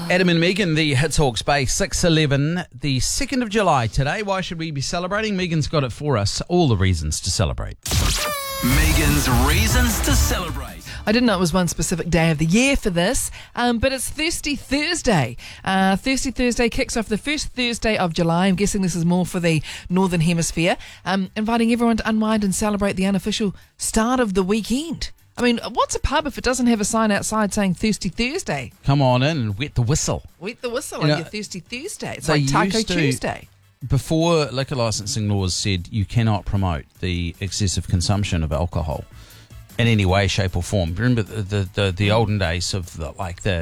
Adam and Megan, the Hits Hawke's Bay, 6:11, the 2nd of July today. Why should we be celebrating? Megan's got it for us. All the reasons to celebrate. Megan's reasons to celebrate. I didn't know it was one specific day of the year for this, but it's Thirsty Thursday. Thirsty Thursday kicks off the first Thursday of July. I'm guessing this is more for the Northern Hemisphere, inviting everyone to unwind and celebrate the unofficial start of the weekend. I mean, what's a pub if it doesn't have a sign outside saying Thirsty Thursday? Come on in and wet the whistle. Wet the whistle on your Thirsty Thursday. It's like Taco Tuesday. Before liquor licensing laws said you cannot promote the excessive consumption of alcohol in any way, shape or form. Remember the olden days of the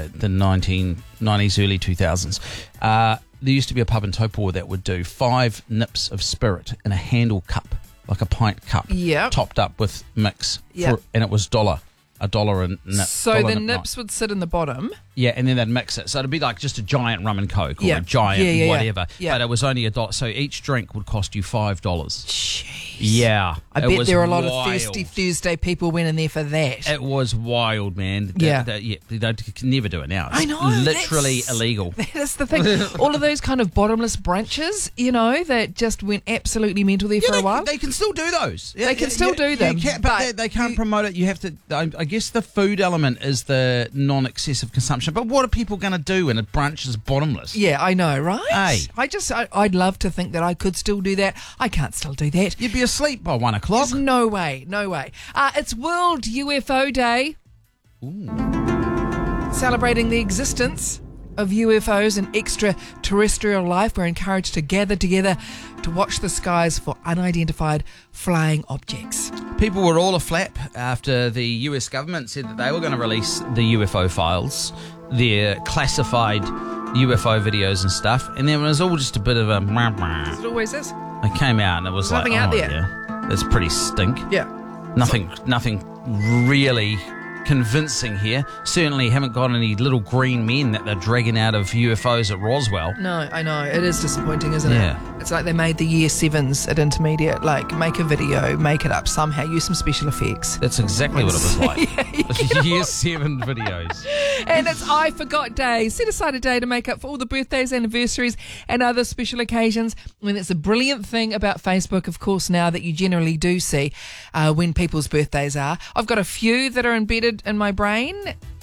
1990s, early 2000s. There used to be a pub in Taupo that would do 5 nips of spirit in a handle cup, like a pint cup, topped up with mix, and it was $1 a nip. So the nips would sit in the bottom. Yeah, and then they'd mix it. So it'd be like just a giant rum and coke or a giant whatever. Yeah. But it was only $1. So each drink would cost you $5. Jeez. Yeah. I bet there were a lot of Thirsty Thursday people went in there for that. It was wild, man. They can never do it now. It's I know. literally illegal. That's the thing. All of those kind of bottomless brunches, that just went absolutely mental there for a while. They can still do those. Yeah, they can still do them. But they can't promote it. You have to, I guess the food element is the non-excessive consumption. But what are people going to do when a brunch is bottomless? Yeah, I know, right? Hey. I'd love to think that I could still do that. I can't still do that. You'd be asleep by 1 o'clock. There's no way. It's World UFO Day. Ooh. Celebrating the existence of UFOs and extraterrestrial life. We're encouraged to gather together to watch the skies for unidentified flying objects. People were all aflap after the US government said that they were going to release the UFO files, their classified UFO videos and stuff, and then it was all just a bit of a... As it always is. It came out and it was nothing out there. Yeah, that's pretty stink. Yeah. Nothing really convincing here. Certainly haven't got any little green men that they're dragging out of UFOs at Roswell. No, I know. It is disappointing, isn't it? It's like they made the year 7s at intermediate, make a video, make it up somehow, use some special effects. That's exactly what it was like. Year 7 videos. And it's I Forgot Day. Set aside a day to make up for all the birthdays, anniversaries and other special occasions. I mean, it's a brilliant thing about Facebook, of course, now that you generally do see when people's birthdays are. I've got a few that are embedded in my brain.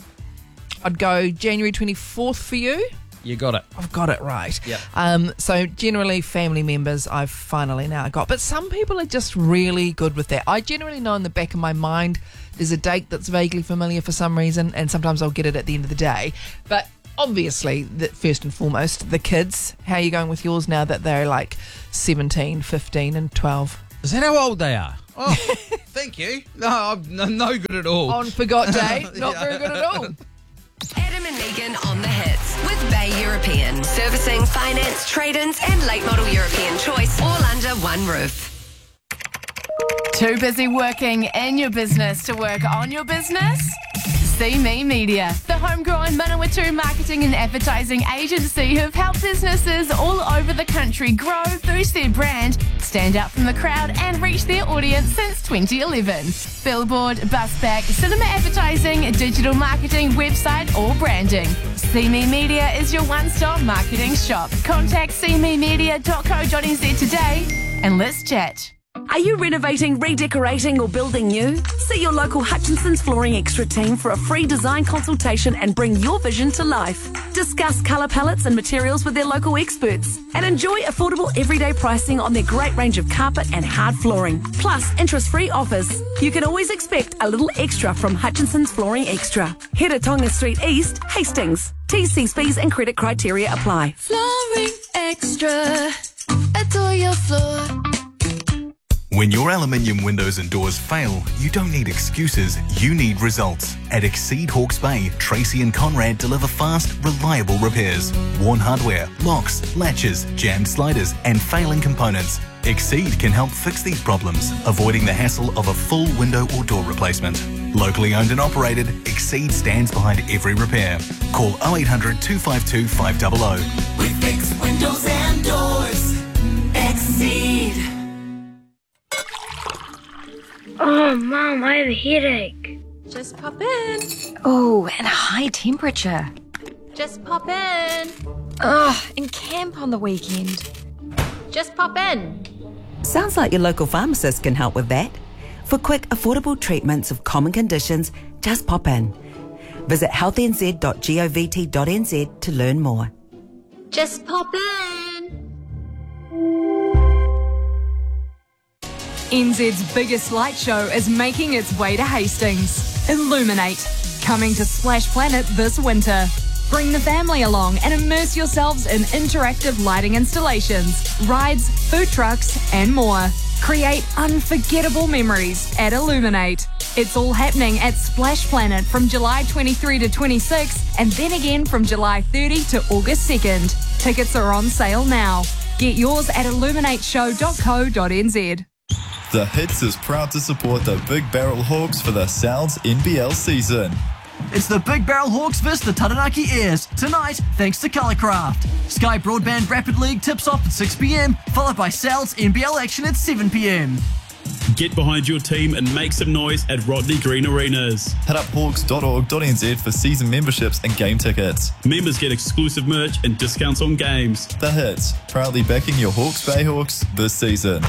I'd go January 24th for you. You got it. I've got it right. Yep. So generally family members I've finally now got. But some people are just really good with that. I generally know in the back of my mind there's a date that's vaguely familiar for some reason, and sometimes I'll get it at the end of the day. But obviously, first and foremost, the kids. How are you going with yours now that they're like 17, 15 and 12? Is that how old they are? Oh, thank you. No, I'm no good at all. On Forgot Day, not very good at all. Adam and Megan on the hits with Bay European. Servicing, finance, trade-ins and late model European choice all under one roof. Too busy working in your business to work on your business? See Me Media, the homegrown Manawatu marketing and advertising agency who've helped businesses all over the country grow, boost their brand, stand out from the crowd and reach their audience since 2011. Billboard, busback, cinema advertising, digital marketing, website or branding. See Me Media is your one-stop marketing shop. Contact cmemedia.co.nz today and let's chat. Are you renovating, redecorating or building new? See your local Hutchinson's Flooring Extra team for a free design consultation and bring your vision to life. Discuss colour palettes and materials with their local experts and enjoy affordable everyday pricing on their great range of carpet and hard flooring, plus interest-free offers. You can always expect a little extra from Hutchinson's Flooring Extra. Head to Tonga Street East, Hastings. T's, fees and credit criteria apply. Flooring Extra. Adore your floor. When your aluminium windows and doors fail, you don't need excuses, you need results. At Exceed Hawke's Bay, Tracy and Conrad deliver fast, reliable repairs. Worn hardware, locks, latches, jammed sliders and failing components. Exceed can help fix these problems, avoiding the hassle of a full window or door replacement. Locally owned and operated, Exceed stands behind every repair. Call 0800 252 500. We fix windows and doors. Exceed. Oh, Mom, I have a headache. Just pop in. Oh, and a high temperature. Just pop in. And camp on the weekend. Just pop in. Sounds like your local pharmacist can help with that. For quick, affordable treatments of common conditions, just pop in. Visit healthnz.govt.nz to learn more. Just pop in. NZ's biggest light show is making its way to Hastings. Illuminate, coming to Splash Planet this winter. Bring the family along and immerse yourselves in interactive lighting installations, rides, food trucks, and more. Create unforgettable memories at Illuminate. It's all happening at Splash Planet from July 23 to 26, and then again from July 30 to August 2nd. Tickets are on sale now. Get yours at illuminateshow.co.nz. The Hits is proud to support the Big Barrel Hawks for the Sounds NBL season. It's the Big Barrel Hawks vs the Taranaki Airs, tonight thanks to Colourcraft. Sky Broadband Rapid League tips off at 6 p.m, followed by Sal's NBL action at 7 p.m. Get behind your team and make some noise at Rodney Green Arenas. Head up hawks.org.nz for season memberships and game tickets. Members get exclusive merch and discounts on games. The Hits, proudly backing your Hawke's Bay Hawks this season.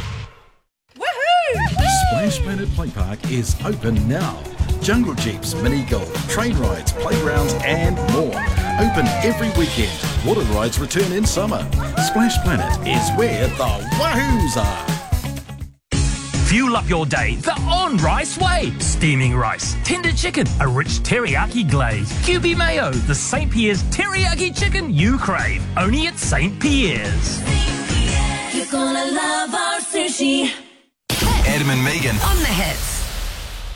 Splash Planet Play Park is open now. Jungle Jeeps, mini golf, train rides, playgrounds and more. Open every weekend. Water rides return in summer. Splash Planet is where the wahoos are. Fuel up your day the on-rice way. Steaming rice, tender chicken, a rich teriyaki glaze, QB mayo, the St. Pierre's teriyaki chicken you crave. Only at St. Pierre's. You're gonna love our sushi. Adam and Megan On the Hits.